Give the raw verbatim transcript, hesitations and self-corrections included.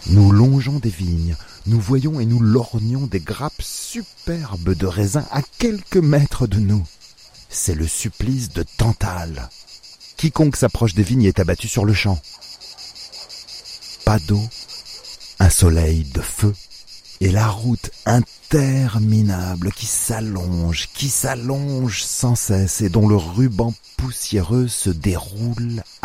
Nous longeons des vignes, nous voyons et nous lorgnons des grappes superbes de raisins à quelques mètres de nous. C'est le supplice de Tantale. Quiconque s'approche des vignes est abattu sur le champ. Pas d'eau, un soleil de feu, et la route interminable qui s'allonge, qui s'allonge sans cesse et dont le ruban poussiéreux se déroule